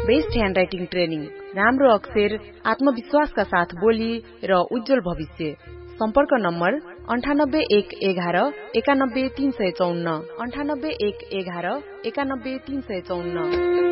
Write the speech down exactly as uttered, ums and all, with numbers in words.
Best handwriting training, राम्रो अक्षर, आत्मविश्वासका साथ बोली र उज्जवल भविष्य। सम्पर्क नम्बर अन्ठानब्बे एक एघार एकानब्बे तीन सय चौन्न अन्ठानब्बे एक एघार एकानब्बे तीन सय चौन्न।